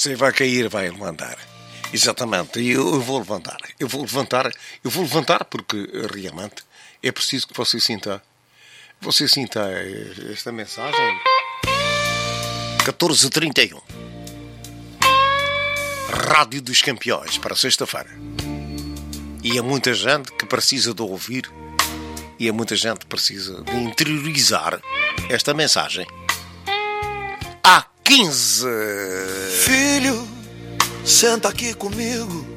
Você vai cair, vai levantar. Exatamente. E eu vou levantar. Eu vou levantar porque realmente é preciso que você sinta esta mensagem. 14h31. Rádio dos Campeões para sexta-feira. E há muita gente que precisa de ouvir e há muita gente que precisa de interiorizar esta mensagem. Há 15. Filho, senta aqui comigo.